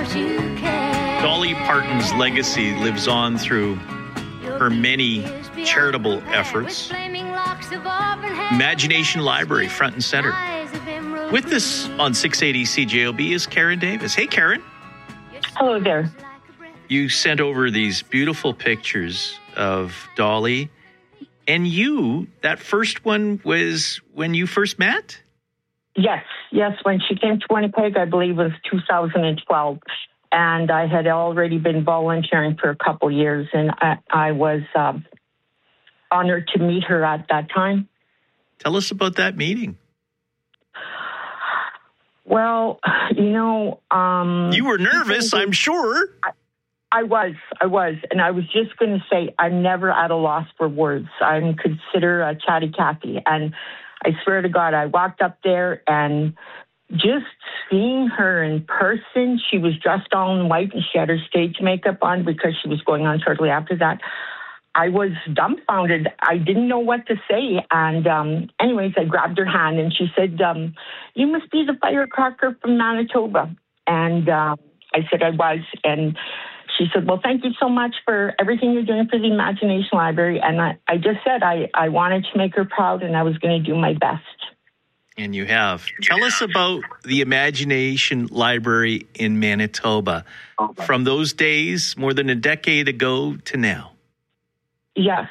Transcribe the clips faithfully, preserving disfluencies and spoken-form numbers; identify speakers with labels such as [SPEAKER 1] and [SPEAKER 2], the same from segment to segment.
[SPEAKER 1] Dolly Parton's legacy lives on through her many charitable efforts. Imagination Library, front and center. With us on six eighty C J O B is Karen Davis. Hey, Karen.
[SPEAKER 2] Hello there.
[SPEAKER 1] You sent over these beautiful pictures of Dolly. And you, that first one was when you first met?
[SPEAKER 2] Yes, yes. When she came to Winnipeg, I believe it was two thousand twelve. And I had already been volunteering for a couple years, and I, I was um, honored to meet her at that time.
[SPEAKER 1] Tell us about that meeting.
[SPEAKER 2] Well, you know... Um,
[SPEAKER 1] you were nervous, I'm sure.
[SPEAKER 2] I, I was, I was. And I was just going to say, I'm never at a loss for words. I'm considered a chatty Cathy. And I swear to God, I walked up there and just seeing her in person, she was dressed all in white and she had her stage makeup on because she was going on shortly after that. I was dumbfounded. I didn't know what to say. And um, anyways, I grabbed her hand and she said, um, you must be the firecracker from Manitoba. And uh, I said I was. And she said, well, thank you so much for everything you're doing for the Imagination Library. And I, I just said I, I wanted to make her proud and I was going to do my best.
[SPEAKER 1] And you have. Tell us about the Imagination Library in Manitoba from those days, more than a decade ago to now.
[SPEAKER 2] Yes.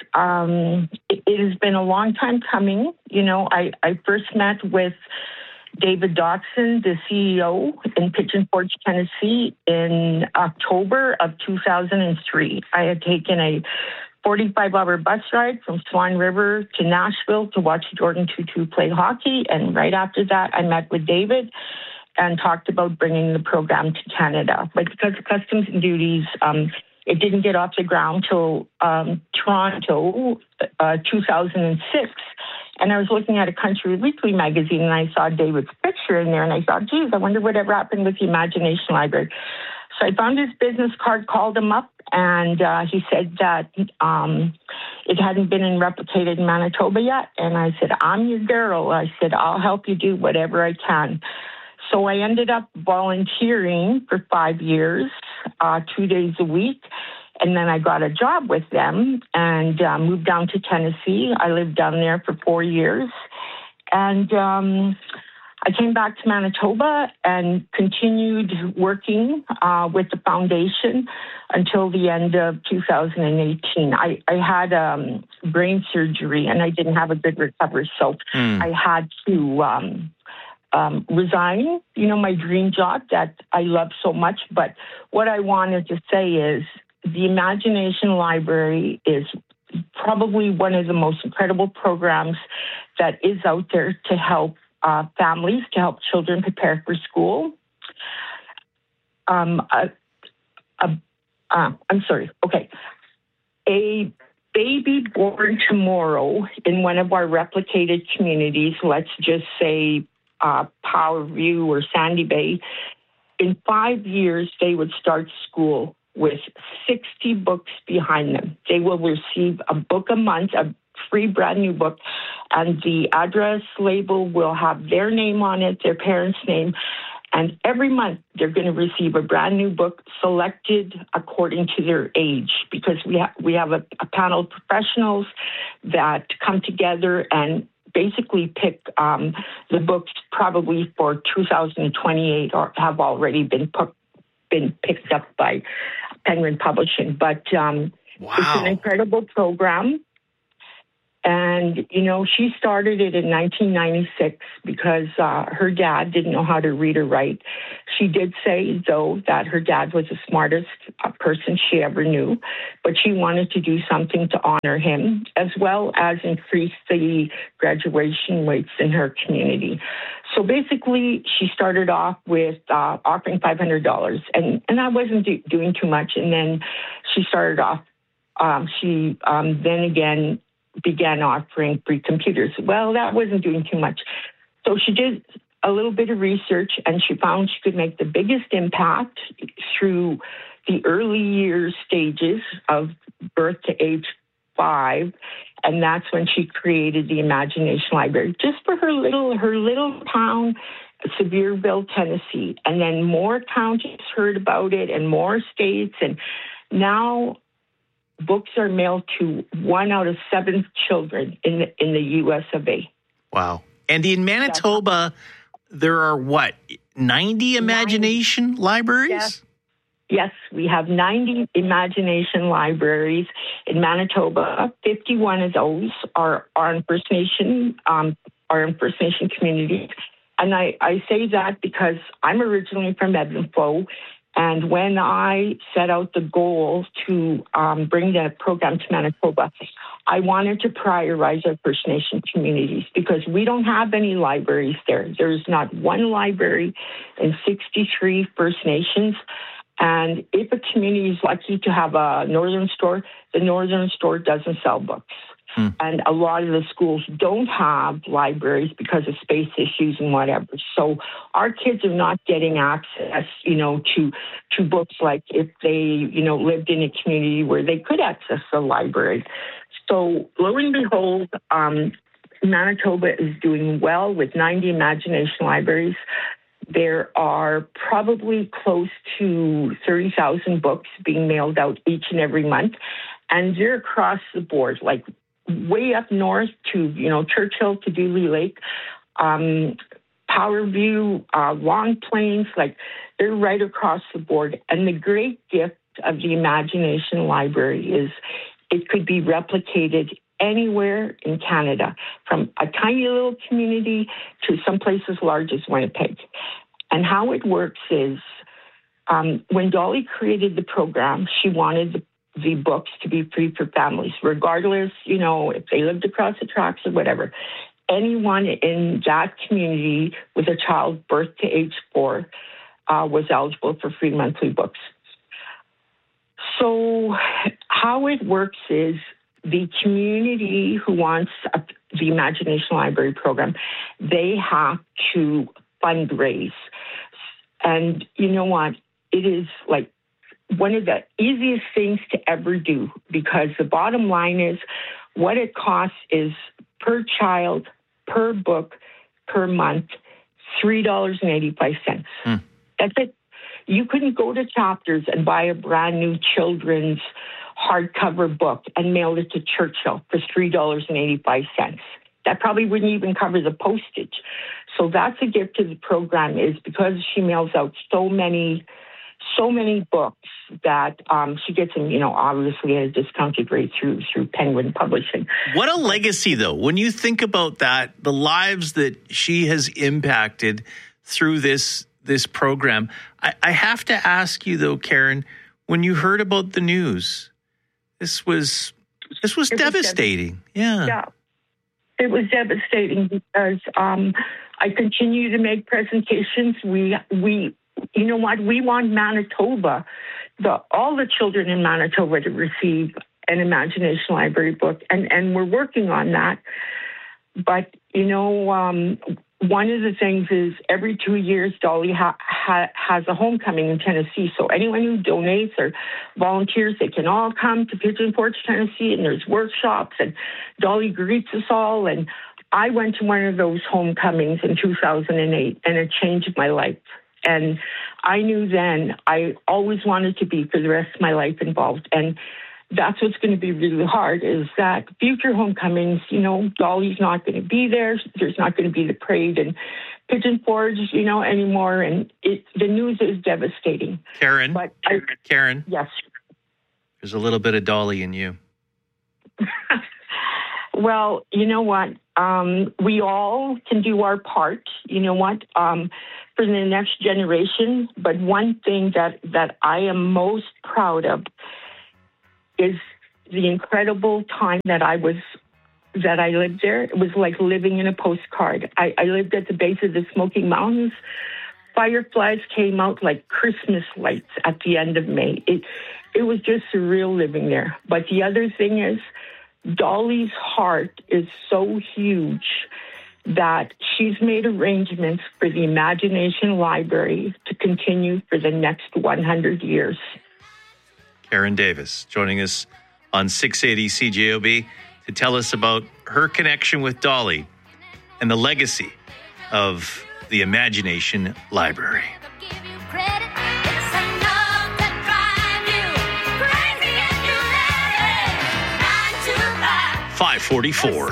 [SPEAKER 2] Um, it, it has been a long time coming. You know, I, I first met with David Dotson, the C E O in Pigeon Forge, Tennessee, in October of two thousand three. I had taken a forty-five hour bus ride from Swan River to Nashville to watch Jordan Tootoo play hockey. And right after that, I met with David and talked about bringing the program to Canada. But because of customs and duties, um, it didn't get off the ground till um, Toronto, uh, two thousand six. And I was looking at a Country Weekly magazine and I saw David's picture in there and I thought, geez, I wonder whatever happened with the Imagination Library. So I found his business card, called him up, and uh, he said that um, it hadn't been in replicated in Manitoba yet. And I said, I'm your girl. I said, I'll help you do whatever I can. So I ended up volunteering for five years, uh, two days a week. And then I got a job with them and uh, moved down to Tennessee. I lived down there for four years. And um, I came back to Manitoba and continued working uh, with the foundation until the end of two thousand eighteen. I, I had um, brain surgery and I didn't have a good recovery. So mm. I had to... Um, Um, resign, you know, my dream job that I love so much. But what I wanted to say is the Imagination Library is probably one of the most incredible programs that is out there to help uh, families, to help children prepare for school. Um, a, a, uh, I'm sorry. Okay. A baby born tomorrow in one of our replicated communities, let's just say Uh, Power View or Sandy Bay, in five years, they would start school with sixty books behind them. They will receive a book a month, a free brand new book, and the address label will have their name on it, their parents' name, and every month they're going to receive a brand new book selected according to their age, because we, ha- we have a, a panel of professionals that come together and basically pick um, the books probably for two thousand twenty-eight or have already been put, been picked up by Penguin Publishing. But um,
[SPEAKER 1] wow.
[SPEAKER 2] It's an incredible program. And, you know, she started it in nineteen ninety-six because uh, her dad didn't know how to read or write. She did say, though, that her dad was the smartest uh, person she ever knew, but she wanted to do something to honor him, as well as increase the graduation rates in her community. So basically, she started off with uh, offering five hundred dollars, and, and I wasn't do- doing too much. And then she started off, um, she um, then again, began offering free computers. Well, that wasn't doing too much. So she did a little bit of research and she found she could make the biggest impact through the early years stages of birth to age five. And that's when she created the Imagination Library, just for her little, her little town Sevierville, Tennessee. And then more counties heard about it and more states. And now books are mailed to one out of seven children in the, in the U S of A.
[SPEAKER 1] Wow. And in Manitoba, there are what, ninety imagination ninety. Libraries?
[SPEAKER 2] Yes. Yes, we have ninety imagination libraries in Manitoba. fifty-one of those are, are in First Nation, um, are in First Nation communities. And I, I say that because I'm originally from Evanflo, and when I set out the goal to um, bring the program to Manitoba, I wanted to prioritize our First Nation communities because we don't have any libraries there. There's not one library in sixty-three First Nations. And if a community is lucky to have a northern store, the northern store doesn't sell books. Hmm. And a lot of the schools don't have libraries because of space issues and whatever. So our kids are not getting access, you know, to to books like if they, you know, lived in a community where they could access the library. So lo and behold, um, Manitoba is doing well with ninety imagination libraries. There are probably close to thirty thousand books being mailed out each and every month. And they're across the board, like way up north to, you know, Churchill to Dooley Lake, um, Powerview, uh, Long Plains, like they're right across the board. And the great gift of the Imagination Library is it could be replicated anywhere in Canada, from a tiny little community to some places large as Winnipeg. And how it works is um, when Dolly created the program, she wanted the the books to be free for families, regardless, you know, if they lived across the tracks or whatever. Anyone in that community with a child birth to age four uh, was eligible for free monthly books. So how it works is the community who wants a, the Imagination Library program, they have to fundraise. And you know what? It is like one of the easiest things to ever do, because the bottom line is what it costs is per child, per book, per month, three dollars and eighty-five cents. Mm. That's it. You couldn't go to Chapters and buy a brand new children's hardcover book and mail it to Churchill for three dollars and eighty-five cents. That probably wouldn't even cover the postage. So that's a gift to the program, is because she mails out so many so many books that um, she gets them, you know, obviously at a discounted rate through through Penguin Publishing.
[SPEAKER 1] What a legacy, though. When you think about that, the lives that she has impacted through this this program, I, I have to ask you, though, Karen, when you heard about the news, this was this was
[SPEAKER 2] it
[SPEAKER 1] devastating.
[SPEAKER 2] Was dev-
[SPEAKER 1] yeah.
[SPEAKER 2] Yeah. It was devastating because um, I continue to make presentations. We we You know what? We want Manitoba, the all the children in Manitoba to receive an Imagination Library book, and, and we're working on that. But, you know, um, one of the things is every two years, Dolly ha- ha- has a homecoming in Tennessee. So anyone who donates or volunteers, they can all come to Pigeon Forge, Tennessee, and there's workshops, and Dolly greets us all. And I went to one of those homecomings in two thousand eight, and it changed my life. And I knew then I always wanted to be for the rest of my life involved. And that's what's going to be really hard, is that future homecomings, you know, Dolly's not going to be there. There's not going to be the parade and Pigeon Forge, you know, anymore. And it, the news is devastating.
[SPEAKER 1] Karen,
[SPEAKER 2] but I,
[SPEAKER 1] Karen.
[SPEAKER 2] Yes.
[SPEAKER 1] There's a little bit of Dolly in you.
[SPEAKER 2] Well, you know what? Um, we all can do our part, you know what, um, for the next generation. But one thing that, that I am most proud of is the incredible time that I was, that I lived there. It was like living in a postcard. I, I lived at the base of the Smoky Mountains. Fireflies came out like Christmas lights at the end of May. It, it was just surreal living there. But the other thing is, Dolly's heart is so huge that she's made arrangements for the Imagination Library to continue for the next one hundred years.
[SPEAKER 1] Karen Davis joining us on six eighty C J O B to tell us about her connection with Dolly and the legacy of the Imagination Library. five forty-four.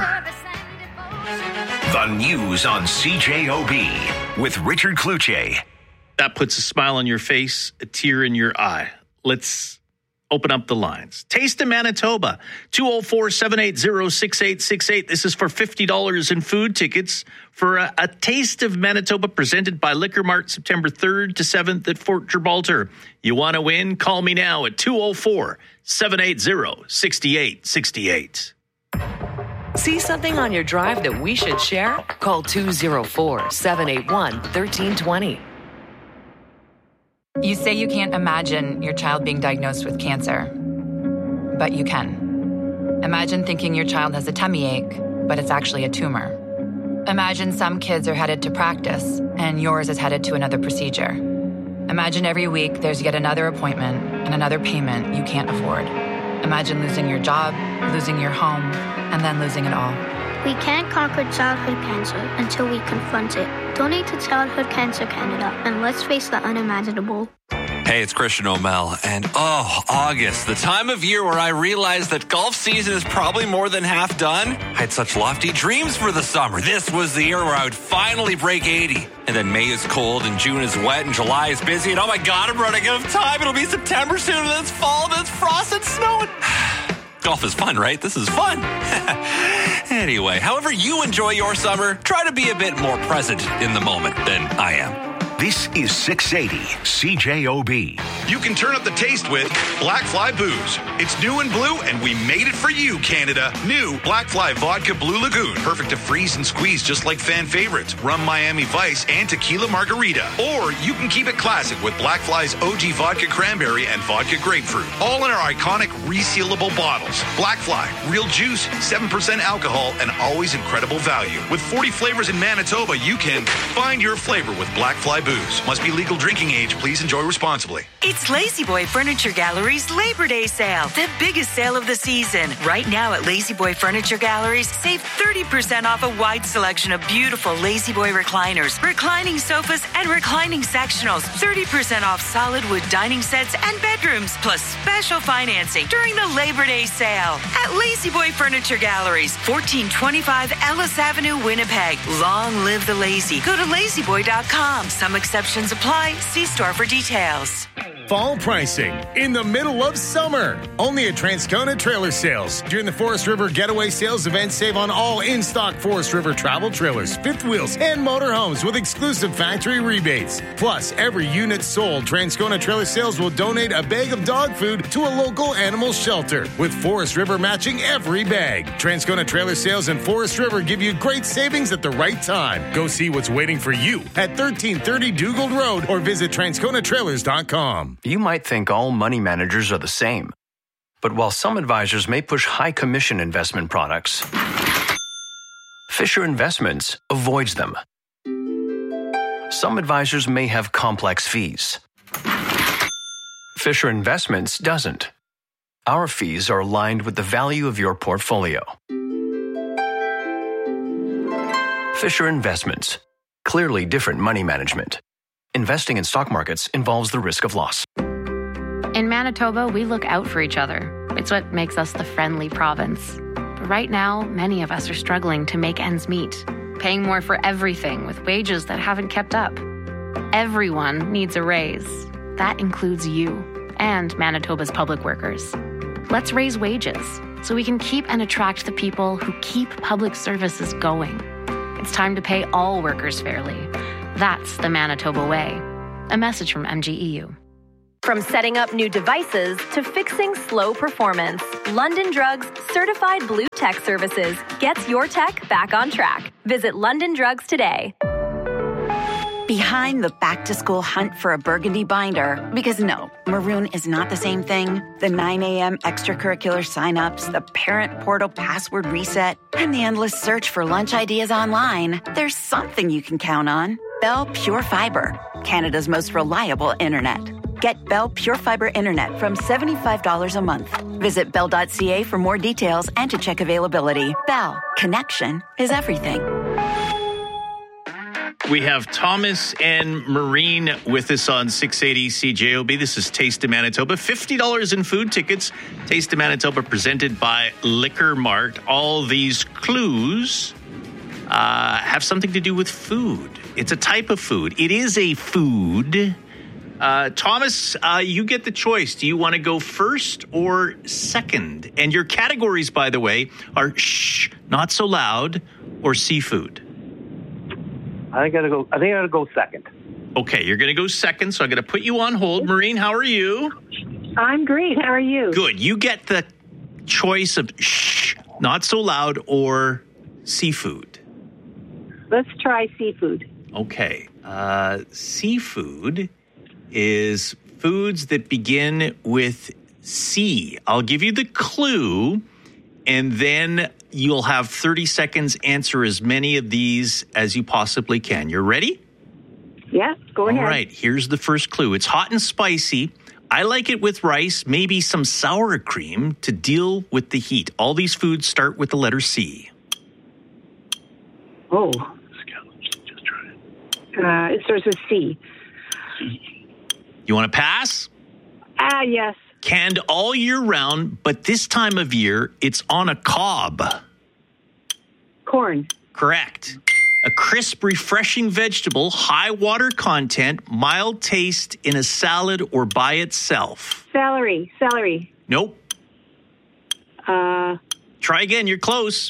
[SPEAKER 3] The news on C J O B with Richard Cloutier.
[SPEAKER 1] That puts a smile on your face, a tear in your eye. Let's open up the lines. Taste of Manitoba, two oh four, seven eight zero, six eight six eight. This is for fifty dollars in food tickets for a, a Taste of Manitoba presented by Liquor Mart September third to seventh at Fort Gibraltar. You want to win? Call me now at two oh four, seven eight zero, six eight six eight.
[SPEAKER 4] See something on your drive that we should share? Call two oh four, seven eight one, one three two zero.
[SPEAKER 5] You say you can't imagine your child being diagnosed with cancer, but you can. Imagine thinking your child has a tummy ache, but it's actually a tumor. Imagine some kids are headed to practice, and yours is headed to another procedure. Imagine every week there's yet another appointment and another payment you can't afford. Imagine losing your job, losing your home, and then losing it all.
[SPEAKER 6] We can't conquer childhood cancer until we confront it. Donate to Childhood Cancer Canada, and let's face the unimaginable.
[SPEAKER 7] Hey, it's Christian O'Mell, and oh, August, the time of year where I realized that golf season is probably more than half done. I had such lofty dreams for the summer. This was the year where I would finally break eighty. And then May is cold, and June is wet, and July is busy, and oh my God, I'm running out of time. It'll be September soon, and then it's fall, and then it's frost and snow. And golf is fun, right? This is fun. Anyway, however you enjoy your summer, try to be a bit more present in the moment than I am.
[SPEAKER 3] This is six eighty C J O B.
[SPEAKER 8] You can turn up the taste with Black Fly Booze. It's new and blue, and we made it for you, Canada. New Black Fly Vodka Blue Lagoon. Perfect to freeze and squeeze just like fan favorites, Rum Miami Vice, and Tequila Margarita. Or you can keep it classic with Black Fly's O G Vodka Cranberry and Vodka Grapefruit. All in our iconic resealable bottles. Black Fly, real juice, seven percent alcohol, and always incredible value. With forty flavors in Manitoba, you can find your flavor with Black Fly Booze. Must be legal drinking age. Please enjoy responsibly.
[SPEAKER 9] It's Lazy Boy Furniture Gallery's Labor Day sale, the biggest sale of the season. Right now at Lazy Boy Furniture Galleries, save thirty percent off a wide selection of beautiful Lazy Boy recliners, reclining sofas, and reclining sectionals. thirty percent off solid wood dining sets and bedrooms, plus special financing during the Labor Day sale at Lazy Boy Furniture Galleries, fourteen twenty-five Ellis Avenue, Winnipeg. Long live the lazy. Go to lazy boy dot com. Some exceptions apply. See store for details.
[SPEAKER 10] Fall pricing in the middle of summer. Only at Transcona Trailer Sales. During the Forest River Getaway Sales event, save on all in-stock Forest River travel trailers, fifth wheels, and motorhomes with exclusive factory rebates. Plus, every unit sold, Transcona Trailer Sales will donate a bag of dog food to a local animal shelter, with Forest River matching every bag. Transcona Trailer Sales and Forest River give you great savings at the right time. Go see what's waiting for you at thirteen thirty Dugald Road or visit transcona trailers dot com.
[SPEAKER 11] You might think all money managers are the same. But while some advisors may push high commission investment products, Fisher Investments avoids them. Some advisors may have complex fees. Fisher Investments doesn't. Our fees are aligned with the value of your portfolio. Fisher Investments. Clearly different money management. Investing in stock markets involves the risk of loss.
[SPEAKER 12] In Manitoba, we look out for each other. It's what makes us the friendly province. But right now, many of us are struggling to make ends meet, paying more for everything with wages that haven't kept up. Everyone needs a raise. That includes you and Manitoba's public workers. Let's raise wages so we can keep and attract the people who keep public services going. It's time to pay all workers fairly. That's the Manitoba way. A message from M G E U.
[SPEAKER 13] From setting up new devices to fixing slow performance, London Drugs Certified Blue Tech Services gets your tech back on track. Visit London Drugs today.
[SPEAKER 14] Behind the back-to-school hunt for a burgundy binder, because no, maroon is not the same thing. The nine a.m. extracurricular signups, the parent portal password reset, and the endless search for lunch ideas online. There's something you can count on. Bell Pure Fiber, Canada's most reliable internet. Get Bell Pure Fiber internet from seventy-five dollars a month. Visit bell dot c a for more details and to check availability. Bell, connection is everything.
[SPEAKER 1] We have Thomas and Maureen with us on six eighty C J O B. This is Taste of Manitoba. fifty dollars in food tickets. Taste of Manitoba presented by Liquor Mart. All these clues uh, have something to do with food. It's a type of food. It is a food. Uh, Thomas, uh, you get the choice. Do you want to go first or second? And your categories, by the way, are shh, not so loud, or seafood.
[SPEAKER 15] I gotta go. I think I gotta go second.
[SPEAKER 1] Okay, you're going to go second, so I'm going to put you on hold. Maureen, how are you?
[SPEAKER 16] I'm great. How are you?
[SPEAKER 1] Good. You get the choice of shh, not so loud, or seafood.
[SPEAKER 16] Let's try seafood.
[SPEAKER 1] Okay. Uh, seafood is foods that begin with C. I'll give you the clue, and then you'll have thirty seconds. Answer as many of these as you possibly can. You're ready?
[SPEAKER 16] Yeah, go ahead.
[SPEAKER 1] All right, here's the first clue. It's hot and spicy. I like it with rice, maybe some sour cream to deal with the heat. All these foods start with the letter C.
[SPEAKER 16] Oh. Uh, it starts with C.
[SPEAKER 1] You want to pass?
[SPEAKER 16] Ah, yes.
[SPEAKER 1] Canned all year round, but this time of year, it's on a cob.
[SPEAKER 16] Corn.
[SPEAKER 1] Correct. A crisp, refreshing vegetable, high water content, mild taste in a salad or by itself.
[SPEAKER 16] Celery. Celery.
[SPEAKER 1] Nope.
[SPEAKER 16] Uh.
[SPEAKER 1] Try again. You're close.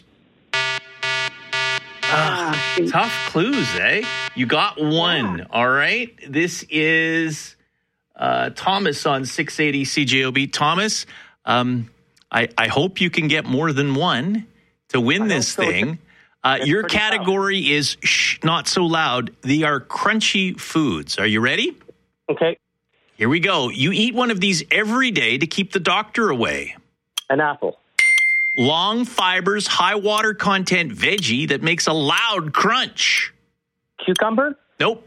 [SPEAKER 1] Uh, tough clues, eh? You got one. Yeah. All right. This is uh, Thomas on six eighty C J O B. Thomas, um, I, I hope you can get more than one to win I this so. thing. Uh, your category tough. is shh, not so loud. They are crunchy foods. Are you ready?
[SPEAKER 15] Okay.
[SPEAKER 1] Here we go. You eat one of these every day to keep the doctor away.
[SPEAKER 15] An apple.
[SPEAKER 1] Long fibers, high water content veggie that makes a loud crunch.
[SPEAKER 15] Cucumber?
[SPEAKER 1] Nope.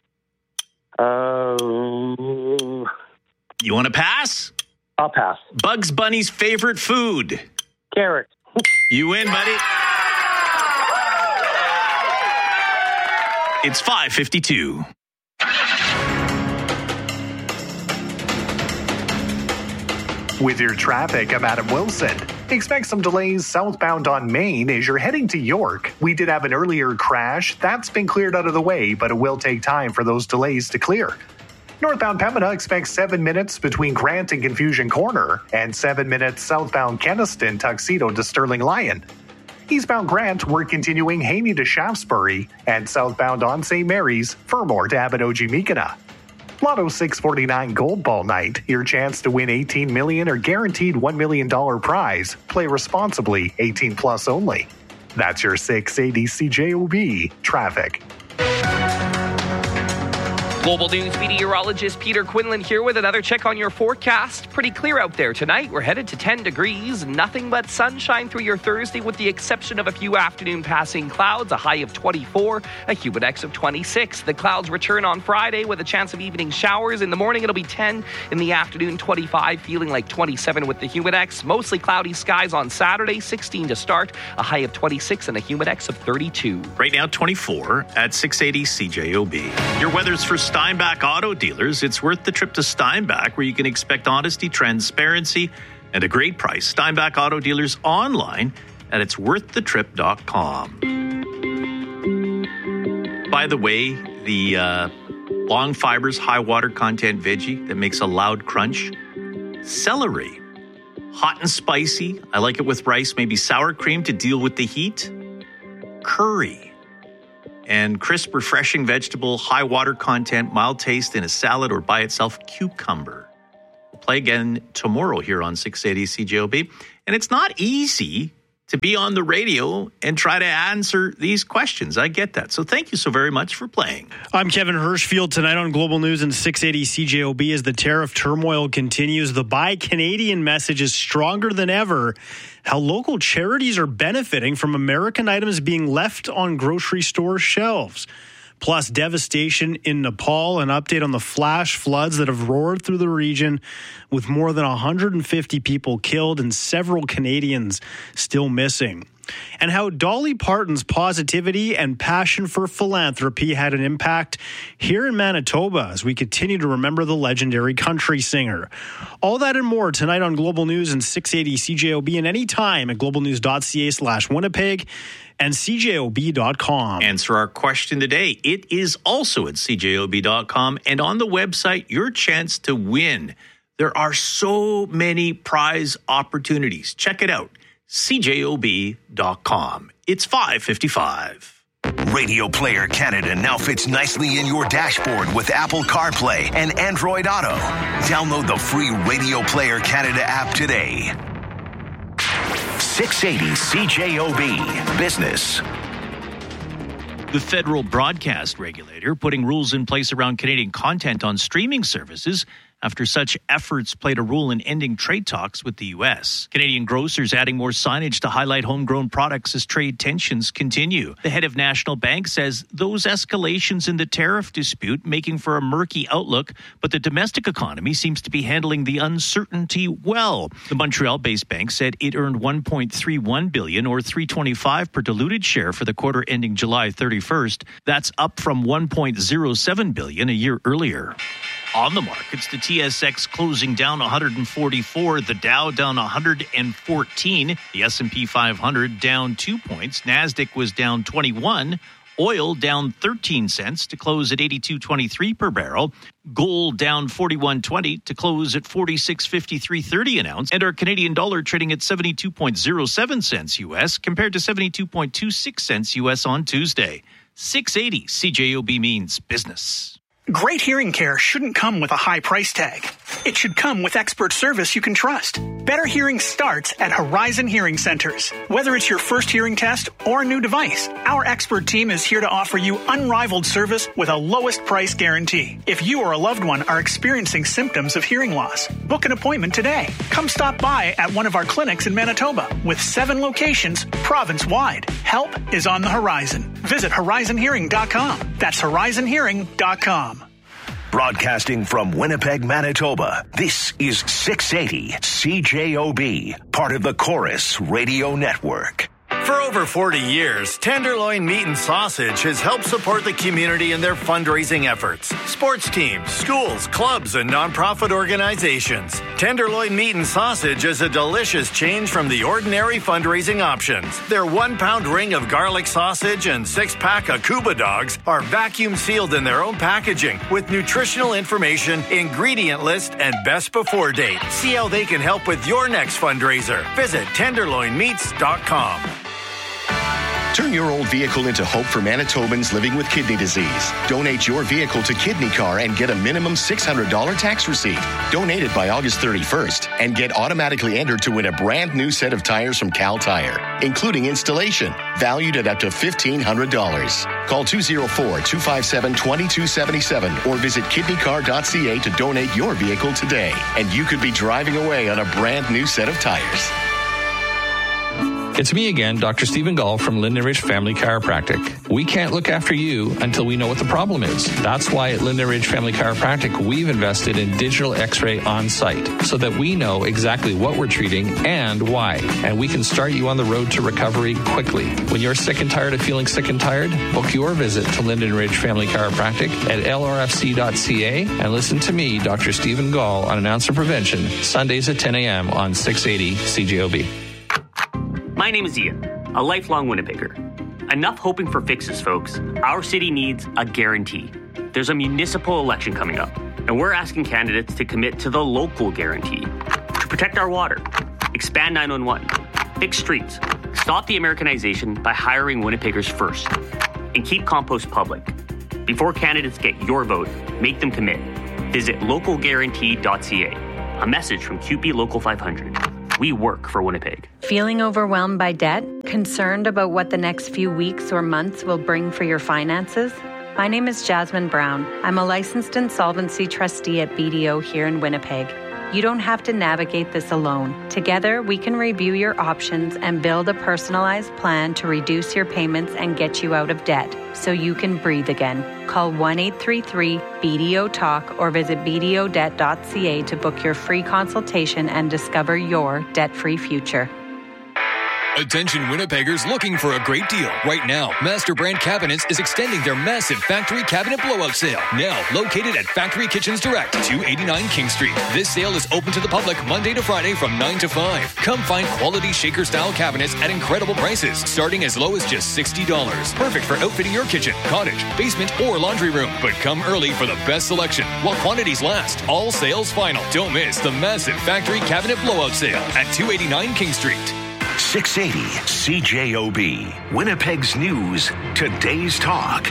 [SPEAKER 15] Uh,
[SPEAKER 1] you want to pass?
[SPEAKER 15] I'll pass.
[SPEAKER 1] Bugs Bunny's favorite food?
[SPEAKER 15] Carrot.
[SPEAKER 1] You win, buddy. It's five fifty-two.
[SPEAKER 17] With your traffic, I'm Adam Wilson. Expect some delays southbound on Main as you're heading to York. We did have an earlier crash. That's been cleared out of the way, but it will take time for those delays to clear. Northbound Pembina expects seven minutes between Grant and Confusion Corner, and seven minutes southbound Keniston, Tuxedo to Sterling Lyon. Eastbound Grant, we're continuing Haney to Shaftesbury, and southbound on Saint Mary's, Fermor to Abinogi-Meekina. Lotto six forty-nine Gold Ball Night. Your chance to win eighteen million dollars or guaranteed one million dollars prize. Play responsibly. eighteen plus only. That's your six eighty C J O B traffic.
[SPEAKER 18] Global News meteorologist Peter Quinlan here with another check on your forecast. Pretty clear out there tonight. We're headed to ten degrees. Nothing but sunshine through your Thursday with the exception of a few afternoon passing clouds. A high of twenty-four, a humid index of twenty-six. The clouds return on Friday with a chance of evening showers. In the morning, it'll be ten. In the afternoon, twenty-five, feeling like twenty-seven with the humid index. Mostly cloudy skies on Saturday, sixteen to start. A high of twenty-six and a humid index of thirty-two.
[SPEAKER 1] Right now, twenty-four at six eighty C J O B. Your weather's for Steinbach Auto Dealers. It's worth the trip to Steinbach, where you can expect honesty, transparency, and a great price. Steinbach Auto Dealers online at its worth the trip dot com. By the way, the uh, long fibers, high water content veggie that makes a loud crunch. Celery. Hot and spicy. I like it with rice, maybe sour cream to deal with the heat. Curry. And crisp, refreshing vegetable, high water content, mild taste in a salad or by itself, cucumber. We'll play again tomorrow here on six eighty C J O B. And it's not easy to be on the radio and try to answer these questions. I get that. So thank you so very much for playing.
[SPEAKER 19] I'm Kevin Hirschfield. Tonight on Global News and six eighty C J O B, as the tariff turmoil continues, the Buy Canadian message is stronger than ever. How local charities are benefiting from American items being left on grocery store shelves. Plus, devastation in Nepal, an update on the flash floods that have roared through the region with more than one hundred fifty people killed and several Canadians still missing. and how Dolly Parton's positivity and passion for philanthropy had an impact here in Manitoba as we continue to remember the legendary country singer. All that and more tonight on Global News and six eighty C J O B, and anytime at globalnews.ca slash Winnipeg and C J O B dot com.
[SPEAKER 1] Answer our question today. It is also at C J O B dot com and on the website, your chance to win. There are so many prize opportunities. Check it out, C J O B dot com. It's five fifty-five.
[SPEAKER 3] Radio Player Canada now fits nicely in your dashboard with Apple CarPlay and Android Auto. Download the free Radio Player Canada app today. six eighty C J O B Business.
[SPEAKER 1] The federal broadcast regulator putting rules in place around Canadian content on streaming services after such efforts played a role in ending trade talks with the U S. Canadian grocers adding more signage to highlight homegrown products as trade tensions continue. The head of National Bank says those escalations in the tariff dispute making for a murky outlook, but the domestic economy seems to be handling the uncertainty well. The Montreal-based bank said it earned one point three one billion dollars or three dollars and twenty-five cents per diluted share for the quarter ending July thirty-first. That's up from one point zero seven billion dollars a year earlier. On the markets, the T S X closing down one hundred forty-four, the Dow down one hundred fourteen, the S and P five hundred down two points, NASDAQ was down twenty-one, oil down thirteen cents to close at eighty-two twenty-three per barrel, gold down forty-one twenty to close at forty-six fifty-three thirty an ounce, and our Canadian dollar trading at seventy-two point zero seven cents U S compared to seventy-two point two six cents U S on Tuesday. six eighty C J O B means business.
[SPEAKER 20] Great hearing care shouldn't come with a high price tag. It should come with expert service you can trust. Better hearing starts at Horizon Hearing Centers. Whether it's your first hearing test or a new device, our expert team is here to offer you unrivaled service with a lowest price guarantee. If you or a loved one are experiencing symptoms of hearing loss, book an appointment today. Come stop by at one of our clinics in Manitoba with seven locations province-wide. Help is on the horizon. Visit horizon hearing dot com. That's horizon hearing dot com.
[SPEAKER 3] Broadcasting from Winnipeg, Manitoba, this is six eighty C J O B, part of the Chorus Radio Network.
[SPEAKER 21] For over forty years, Tenderloin Meat and Sausage has helped support the community in their fundraising efforts. Sports teams, schools, clubs, and nonprofit organizations. Tenderloin Meat and Sausage is a delicious change from the ordinary fundraising options. Their one-pound ring of garlic sausage and six-pack of Cuba dogs are vacuum-sealed in their own packaging with nutritional information, ingredient list, and best before date. See how they can help with your next fundraiser. Visit tenderloin meats dot com.
[SPEAKER 22] Turn your old vehicle into hope for Manitobans living with kidney disease. Donate your vehicle to Kidney Car and get a minimum six hundred dollars tax receipt. Donate it by August thirty-first and get automatically entered to win a brand new set of tires from Cal Tire, including installation, valued at up to fifteen hundred dollars. Call two oh four, two five seven, two two seven seven or visit kidney car dot c a to donate your vehicle today. And you could be driving away on a brand new set of tires.
[SPEAKER 23] It's me again, Doctor Stephen Gall from Linden Ridge Family Chiropractic. We can't look after you until we know what the problem is. That's why at Linden Ridge Family Chiropractic, we've invested in digital x-ray on site so that we know exactly what we're treating and why. And we can start you on the road to recovery quickly. When you're sick and tired of feeling sick and tired, book your visit to Linden Ridge Family Chiropractic at L R F C dot C A and listen to me, Doctor Stephen Gall, on An Ounce of Prevention, Sundays at ten a.m. on six eighty C J O B.
[SPEAKER 24] My name is Ian, a lifelong Winnipegger. Enough hoping for fixes, folks. Our city needs a guarantee. There's a municipal election coming up, and we're asking candidates to commit to the local guarantee. To protect our water, expand nine one one, fix streets, stop the Americanization by hiring Winnipeggers first, and keep compost public. Before candidates get your vote, make them commit. Visit local guarantee dot c a. A message from Q P Local five hundred. We work for Winnipeg.
[SPEAKER 25] Feeling overwhelmed by debt? Concerned about what the next few weeks or months will bring for your finances? My name is Jasmine Brown. I'm a licensed insolvency trustee at B D O here in Winnipeg. You don't have to navigate this alone. Together, we can review your options and build a personalized plan to reduce your payments and get you out of debt so you can breathe again. Call one eight three three B D O talk or visit b d o debt dot c a to book your free consultation and discover your debt-free future.
[SPEAKER 2] Attention Winnipeggers looking for a great deal. Right now, Master Brand Cabinets is extending their massive factory cabinet blowout sale. Now located at Factory Kitchens Direct, two eighty-nine King Street. This sale is open to the public Monday to Friday from nine to five. Come find quality shaker-style cabinets at incredible prices, starting as low as just sixty dollars. Perfect for outfitting your kitchen, cottage, basement, or laundry room. But come early for the best selection while quantities last. All sales final. Don't miss the massive factory cabinet blowout sale at two eighty-nine King Street.
[SPEAKER 3] six eighty C J O B, Winnipeg's News, today's talk.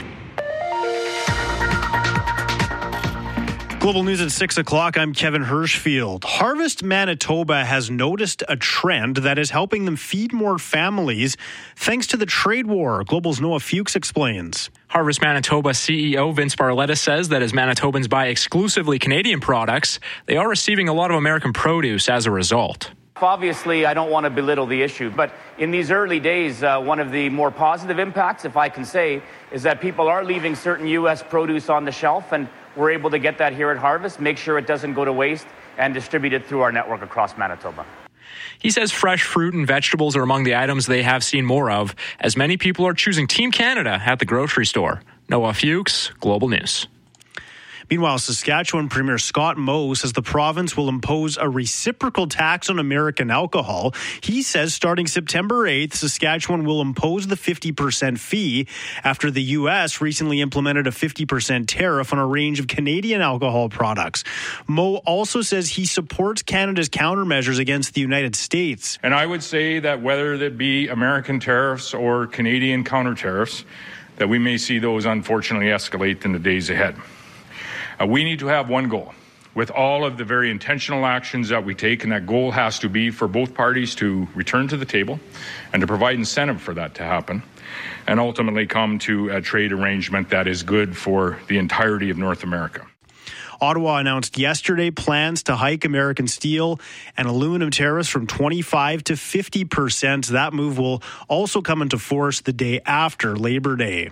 [SPEAKER 19] Global News at six o'clock. I'm Kevin Hirschfield. Harvest Manitoba has noticed a trend that is helping them feed more families thanks to the trade war. Global's Noah Fuchs explains.
[SPEAKER 4] Harvest Manitoba C E O Vince Barletta says that as Manitobans buy exclusively Canadian products, they are receiving a lot of American produce as a result.
[SPEAKER 5] Obviously, I don't want to belittle the issue, but in these early days, uh, one of the more positive impacts, if I can say, is that people are leaving certain U S produce on the shelf, and we're able to get that here at Harvest, make sure it doesn't go to waste, and distribute it through our network across Manitoba.
[SPEAKER 4] He says fresh fruit and vegetables are among the items they have seen more of, as many people are choosing Team Canada at the grocery store. Noah Fuchs, Global News.
[SPEAKER 19] Meanwhile, Saskatchewan Premier Scott Moe says the province will impose a reciprocal tax on American alcohol. He says starting September eighth, Saskatchewan will impose the fifty percent fee after the U S recently implemented a fifty percent tariff on a range of Canadian alcohol products. Moe also says he supports Canada's countermeasures against the United States.
[SPEAKER 6] And I would say that whether it be American tariffs or Canadian counter tariffs, that we may see those unfortunately escalate in the days ahead. Uh, we need to have one goal with all of the very intentional actions that we take, and that goal has to be for both parties to return to the table and to provide incentive for that to happen, and ultimately come to a trade arrangement that is good for the entirety of North America.
[SPEAKER 19] Ottawa announced yesterday plans to hike American steel and aluminum tariffs from twenty-five to fifty percent. That move will also come into force the day after Labor Day.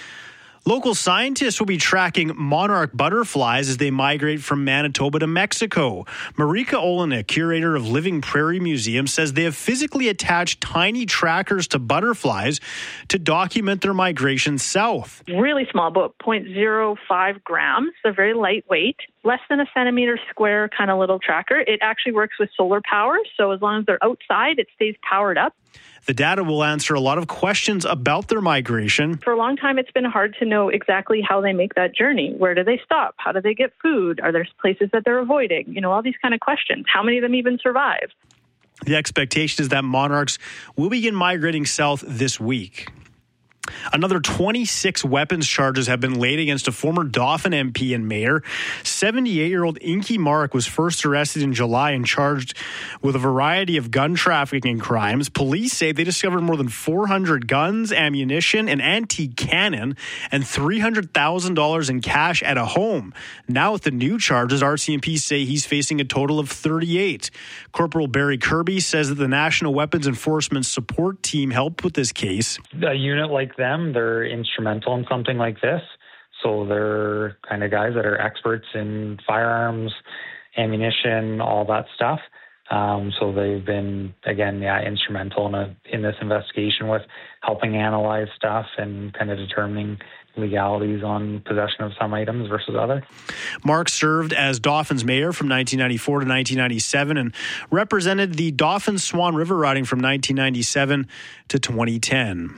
[SPEAKER 19] Local scientists will be tracking monarch butterflies as they migrate from Manitoba to Mexico. Marika Olenek, curator of Living Prairie Museum, says they have physically attached tiny trackers to butterflies to document their migration south.
[SPEAKER 7] Really small, about zero point zero five grams. They're very lightweight, less than a centimeter square kind of little tracker. It actually works with solar power, so as long as they're outside, it stays powered up.
[SPEAKER 19] The data will answer a lot of questions about their migration.
[SPEAKER 7] For a long time, it's been hard to know exactly how they make that journey. Where do they stop? How do they get food? Are there places that they're avoiding? You know, all these kind of questions. How many of them even survive?
[SPEAKER 19] The expectation is that monarchs will begin migrating south this week. Another twenty-six weapons charges have been laid against a former Dauphin M P and mayor. seventy-eight-year-old Inky Mark was first arrested in July and charged with a variety of gun trafficking crimes. Police say they discovered more than four hundred guns, ammunition, an antique cannon, and three hundred thousand dollars in cash at a home. Now with the new charges, R C M P say he's facing a total of thirty-eight. Corporal Barry Kirby says that the National Weapons Enforcement Support Team helped with this case.
[SPEAKER 26] A unit like them, they're instrumental in something like this. So they're kind of guys that are experts in firearms, ammunition, all that stuff. Um, so they've been, again, yeah, instrumental in, a, in this investigation with helping analyze stuff and kind of determining legalities on possession of some items versus other.
[SPEAKER 19] Mark served as Dauphin's mayor from nineteen ninety-four to nineteen ninety-seven and represented the Dauphin Swan River riding from nineteen ninety-seven to twenty ten.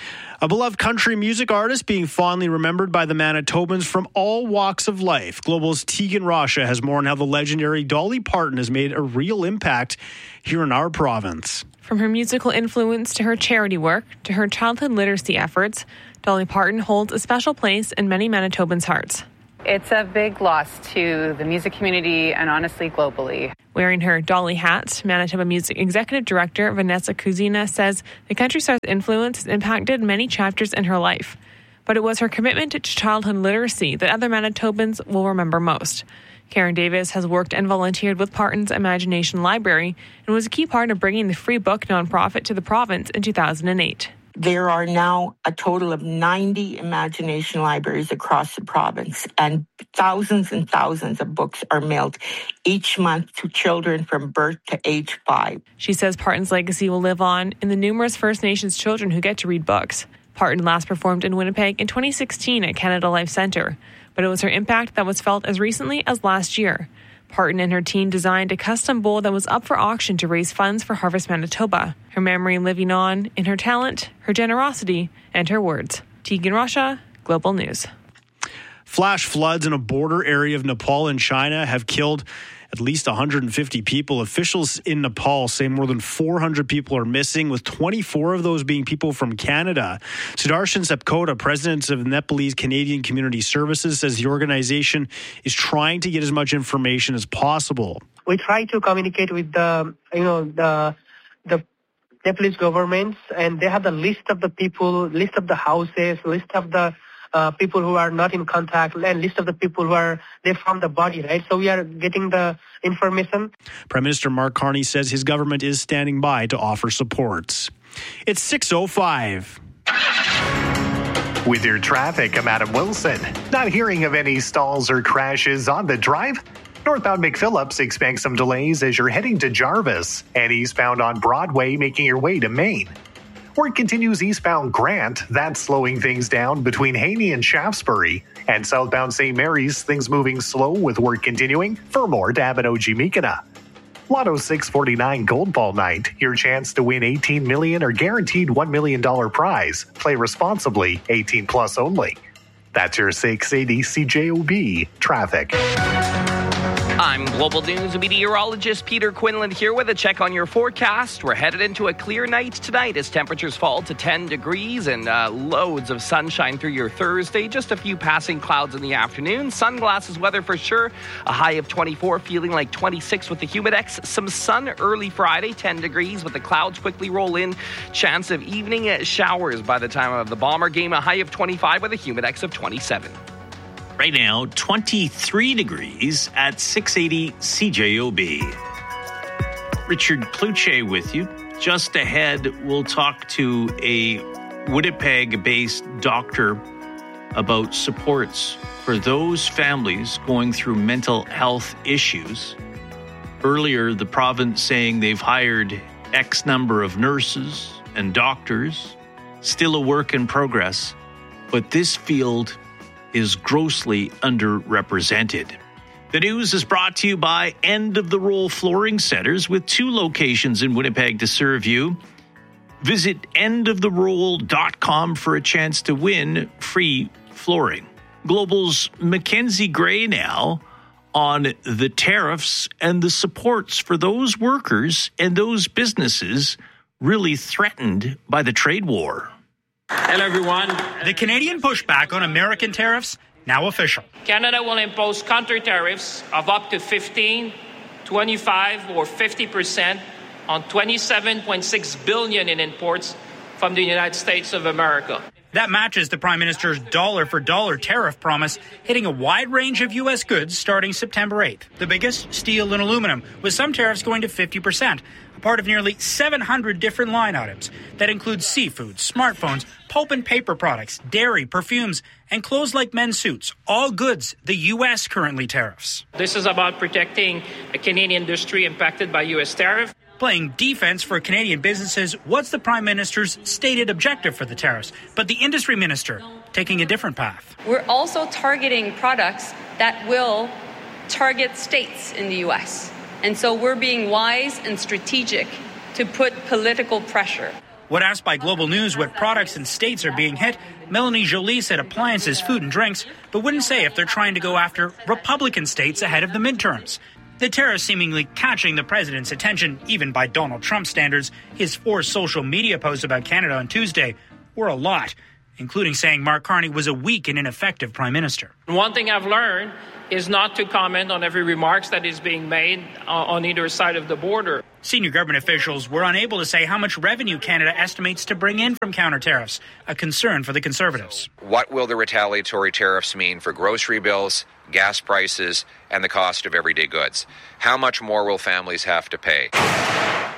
[SPEAKER 19] A beloved country music artist being fondly remembered by the Manitobans from all walks of life. Global's Tegan Rasha has more on how the legendary Dolly Parton has made a real impact here in our province.
[SPEAKER 27] From her musical influence to her charity work to her childhood literacy efforts, Dolly Parton holds a special place in many Manitobans' hearts.
[SPEAKER 28] It's a big loss to the music community and honestly globally.
[SPEAKER 27] Wearing her Dolly hat, Manitoba Music Executive Director Vanessa Kuzina says the country star's influence has impacted many chapters in her life. But it was her commitment to childhood literacy that other Manitobans will remember most. Karen Davis has worked and volunteered with Parton's Imagination Library and was a key part of bringing the Free Book nonprofit to the province in two thousand eight.
[SPEAKER 8] There are now a total of ninety Imagination libraries across the province, and thousands and thousands of books are mailed each month to children from birth to age five.
[SPEAKER 27] She says Parton's legacy will live on in the numerous First Nations children who get to read books. Parton last performed in Winnipeg in twenty sixteen at Canada Life Centre, but it was her impact that was felt as recently as last year. Parton and her team designed a custom bowl that was up for auction to raise funds for Harvest Manitoba. Her memory living on in her talent, her generosity, and her words. Tegan Russia, Global News.
[SPEAKER 19] Flash floods in a border area of Nepal and China have killed at least one hundred fifty people. Officials in Nepal say more than four hundred people are missing, with twenty-four of those being people from Canada. Sudarshan Sapkota, president of Nepalese Canadian Community Services, says the organization is trying to get as much information as possible.
[SPEAKER 9] We try to communicate with the, you know, the the Nepalese governments, and they have the list of the people, list of the houses, list of the Uh, people who are not in contact, and list of the people who are, they found the body, right? So we are getting the information.
[SPEAKER 19] Prime Minister Mark Carney says his government is standing by to offer supports. It's six oh five.
[SPEAKER 17] With your traffic, I'm Adam Wilson. Not hearing of any stalls or crashes on the drive? Northbound McPhillips expects some delays as you're heading to Jarvis, and eastbound on Broadway making your way to Maine. Work continues eastbound Grant. That's slowing things down between Haney and Shaftesbury. And southbound Saint Mary's, things moving slow with work continuing. Furmore to Abinogi-Mikana. Lotto six forty-nine Gold Ball Night. Your chance to win eighteen million dollars or guaranteed one million dollars prize. Play responsibly. eighteen plus only. That's your six eighty C J O B traffic.
[SPEAKER 18] I'm Global News meteorologist Peter Quinlan here with a check on your forecast. We're headed into a clear night tonight as temperatures fall to ten degrees and uh, loads of sunshine through your Thursday. Just a few passing clouds in the afternoon. Sunglasses weather for sure. A high of twenty-four, feeling like twenty-six with the Humidex. Some sun early Friday, ten degrees, but the clouds quickly roll in. Chance of evening showers by the time of the Bomber game. A high of twenty-five with a Humidex of twenty-seven.
[SPEAKER 1] Right now, twenty-three degrees at six eighty C J O B. Richard Kluche with you. Just ahead, we'll talk to a Winnipeg-based doctor about supports for those families going through mental health issues. Earlier, the province saying they've hired X number of nurses and doctors. Still a work in progress, but this field is grossly underrepresented. The news is brought to you by End of the Roll Flooring Centers, with two locations in Winnipeg to serve you. Visit end of the roll dot com for a chance to win free flooring. Global's Mackenzie Gray now on the tariffs and the supports for those workers and those businesses really threatened by the trade war.
[SPEAKER 10] Hello, everyone.
[SPEAKER 11] The Canadian pushback on American tariffs now official.
[SPEAKER 10] Canada will impose counter tariffs of up to fifteen, twenty-five, or fifty percent on twenty-seven point six billion dollars in imports from the United States of America.
[SPEAKER 11] That matches the Prime Minister's dollar-for-dollar tariff promise, hitting a wide range of U S goods starting September eighth. The biggest, steel and aluminum, with some tariffs going to fifty percent. A part of nearly seven hundred different line items. That includes seafood, smartphones, pulp and paper products, dairy, perfumes, and clothes like men's suits. All goods the U S currently tariffs.
[SPEAKER 10] This is about protecting a Canadian industry impacted by U S tariff.
[SPEAKER 11] Playing defense for Canadian businesses, what's the Prime Minister's stated objective for the tariffs? But the industry minister taking a different path.
[SPEAKER 12] We're also targeting products that will target states in the U S. And so we're being wise and strategic to put political pressure.
[SPEAKER 11] When asked by Global News what products and states are being hit, Melanie Joly said appliances, food and drinks, but wouldn't say if they're trying to go after Republican states ahead of the midterms. The tariffs seemingly catching the president's attention, even by Donald Trump standards. His four social media posts about Canada on Tuesday were a lot, including saying Mark Carney was a weak and ineffective prime minister.
[SPEAKER 10] One thing I've learned is not to comment on every remarks that is being made on either side of the border.
[SPEAKER 11] Senior government officials were unable to say how much revenue Canada estimates to bring in from counter tariffs, a concern for the Conservatives.
[SPEAKER 13] What will the retaliatory tariffs mean for grocery bills, gas prices, and the cost of everyday goods? How much more will families have to pay?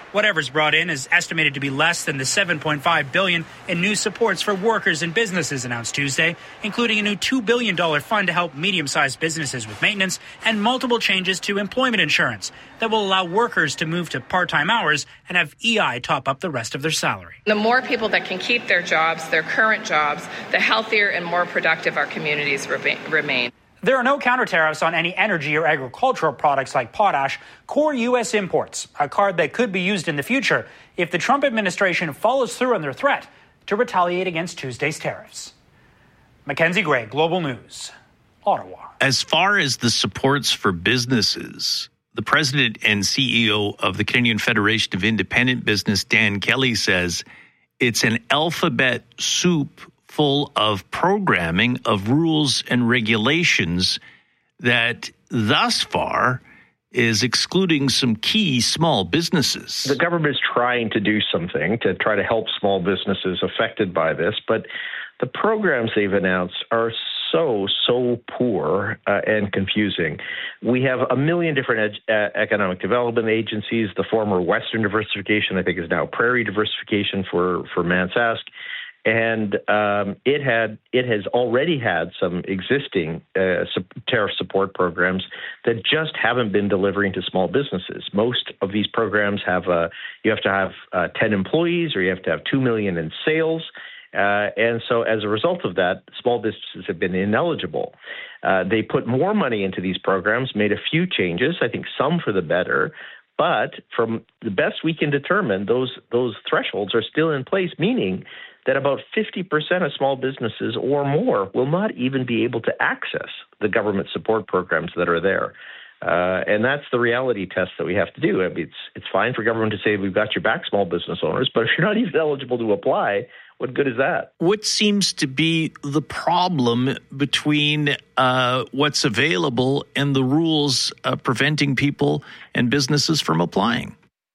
[SPEAKER 11] Whatever's brought in is estimated to be less than the seven point five billion dollars in new supports for workers and businesses announced Tuesday, including a new two billion dollars fund to help medium-sized businesses with maintenance and multiple changes to employment insurance that will allow workers to move to part-time hours and have E I top up the rest of their salary.
[SPEAKER 14] The more people that can keep their jobs, their current jobs, the healthier and more productive our communities remain.
[SPEAKER 11] There are no counter tariffs on any energy or agricultural products like potash, core U S imports, a card that could be used in the future if the Trump administration follows through on their threat to retaliate against Tuesday's tariffs. Mackenzie Gray, Global News, Ottawa.
[SPEAKER 1] As far as the supports for businesses, the president and C E O of the Canadian Federation of Independent Business, Dan Kelly, says it's an alphabet soup full of programming, of rules and regulations that thus far is excluding some key small businesses.
[SPEAKER 15] The government is trying to do something to try to help small businesses affected by this, but the programs they've announced are so, so poor uh, and confusing. We have a million different ed- uh, economic development agencies. The former Western Diversification, I think, is now Prairie Diversification for, for Mansask. And um, it had it has already had some existing uh, tariff support programs that just haven't been delivering to small businesses. Most of these programs have a, you have to have uh, ten employees or you have to have two million in sales. Uh, and so as a result of that, small businesses have been ineligible. Uh, they put more money into these programs, made a few changes, I think some for the better. But from the best we can determine, those those thresholds are still in place, meaning that about fifty percent of small businesses or more will not even be able to access the government support programs that are there. Uh, and that's the reality test that we have to do. I mean, it's, it's fine for government to say we've got your back, small business owners, but if you're not even eligible to apply, what good is that?
[SPEAKER 1] What seems to be the problem between uh, what's available and the rules uh, preventing people and businesses from applying?